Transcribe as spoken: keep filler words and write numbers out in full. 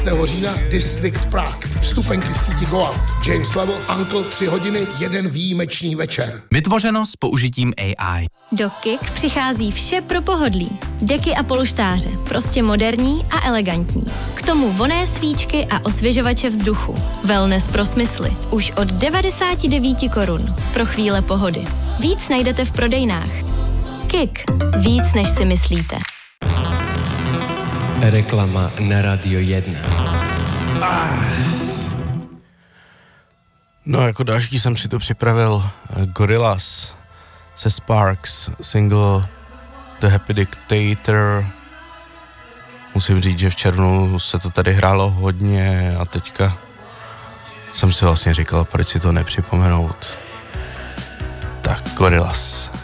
října District Prague. Vstupenky v síti Go Out. James Level, Uncle, tři hodiny, jeden výjimečný večer. Vytvořeno s použitím A I. Do Kik přichází vše pro pohodlí. Deky a polštáře, prostě moderní a elegantní. K tomu vonné svíčky a osvěžovače vzduchu. Wellness pro smysly. Už od devadesát devět korun. Pro chvíle pohody. Víc najdete v prodejnách. Kik. Víc, než si myslíte. Reklama na Radio jedna. Ah. No, jako další jsem si to připravil Gorillaz se Sparks, single The Happy Dictator. Musím říct, že v červnu se to tady hrálo hodně a teďka jsem si vlastně říkal, proč si to nepřipomenout. Tak Gorillaz.